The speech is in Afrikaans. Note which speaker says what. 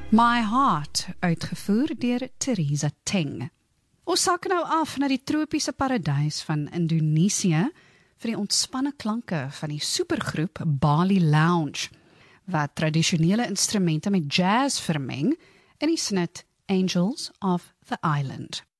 Speaker 1: My Heart, uitgevoer deur Theresa Teng. Ons sak nou af na die tropiese paradys van Indonesië vir die ontspanne klanke van die supergroep Bali Lounge, wat tradisionele instrumente met jazz vermeng in die snit Angels of the Island.